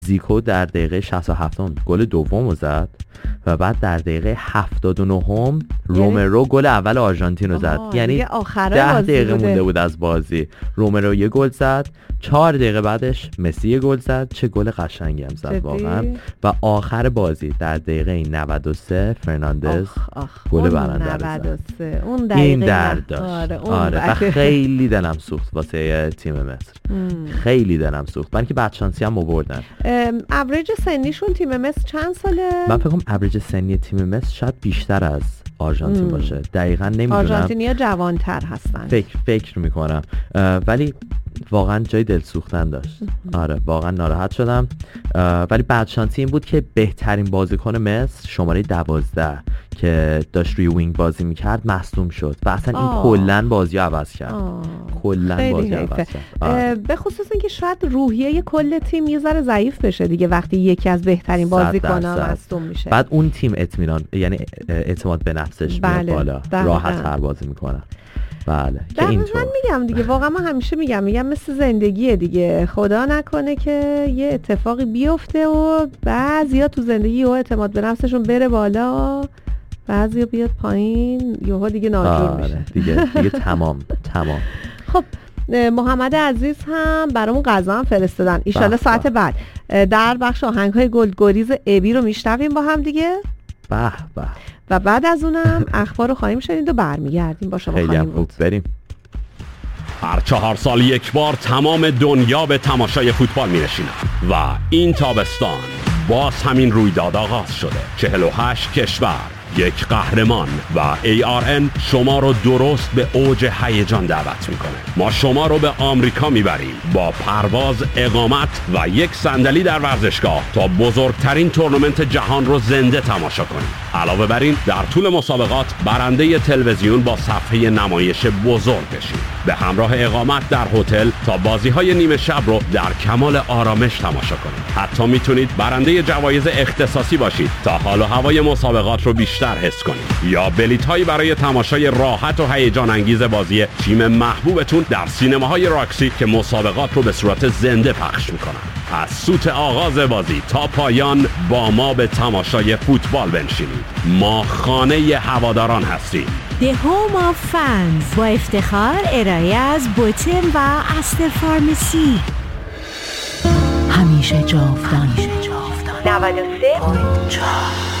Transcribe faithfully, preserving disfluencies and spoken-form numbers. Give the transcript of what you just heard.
زیکو در دقیقه شصت و هفت گل دوم زد و بعد در دقیقه هفتاد و نه رومرو گل اول آرژانتین رو زد. یعنی ده دقیقه بوده. مونده بود از بازی، رومرو یه گل زد، چهار دقیقه بعدش مسی یه گل زد. چه گل قشنگی هم زد واقعا. و آخر بازی در دقیقه نود و سه فرناندز گل برنده رو زد. اون دقیقه این درد داشت. آره, آره. و خیلی دلم سوخت واسه تیم مصر. ام. خیلی دلم سوخت، برای که بدشانسی هم آوردن. اوریج سنیشون تیم مصر چند ساله؟ من فکر کنم اوریج سنی تیم مصر شاید بیشتر از آرژانتین ام. باشه. دقیقاً نمیدونم. آرژانتینیا جوان‌تر هستن. فکر فکر میکنم. ولی واقعا جای دل سوختن داشت. آره واقعا ناراحت شدم. ولی بدشانسی این بود که بهترین بازیکن مصر شماره دوازده که داشت روی وینگ بازی میکرد مصدوم شد و اصلا این کلن بازی رو عوض کرد. کلن بازی عوض کرد. آره. به خصوص اینکه شاید روحیه کل تیم یه ذره ضعیف بشه دیگه وقتی یکی از بهترین بازیکن‌ها مصدوم میشه. بعد اون تیم اطمینان، یعنی اعتماد به نفسش میاد بله. بالا، راحت تر بازی میکنه. بله که اینطور. من میگم دیگه واقعا من همیشه میگم میگم مثل زندگیه دیگه، خدا نکنه که یه اتفاقی بیفته و بعضیا تو زندگی و اعتماد به نفسشون بره بالا، بعضیا بیاد پایین، یهو دیگه ناجور میشه دیگه دیگه تمام تمام. خب محمد عزیز هم برامون غذا هم فرستادن، ان شاءالله ساعت بعد در بخش آهنگ‌های گلگریز ابی رو میشنویم با هم دیگه. به به. و بعد از اونم اخبار رو خواهیم شنید و برمیگردیم با شما. خیلی هم خوب، بریم. هر چهار سال یک بار تمام دنیا به تماشای فوتبال می‌نشینه و این تابستان باز همین رویداد آغاز شده. چهل و هشت کشور، یک قهرمان و ای آر ان شما رو درست به اوج هیجان دعوت میکنه. ما شما رو به آمریکا میبریم با پرواز، اقامت و یک صندلی در ورزشگاه تا بزرگترین تورنمنت جهان رو زنده تماشا کنیم. علاوه بر این در طول مسابقات برنده تلویزیون با صفحه نمایش بزرگ بشیم، به همراه اقامت در هتل تا بازی‌های نیمه شب رو در کمال آرامش تماشا کنید. حتی میتونید برنده جوایز اختصاصی باشید تا حال و هوای مسابقات رو بیشتر در حس کنید، یا بلیط‌هایی برای تماشای راحت و هیجان انگیز بازی تیم محبوبتون در سینماهای راکسی که مسابقات رو به صورت زنده پخش میکنن. از سوت آغاز بازی تا پایان با ما به تماشای فوتبال بنشینید. ما خانه هواداران هستیم. The Home of Fans با افتخار ارائه از بوتن و استر فارمسی. همیشه جاودان. نود و سه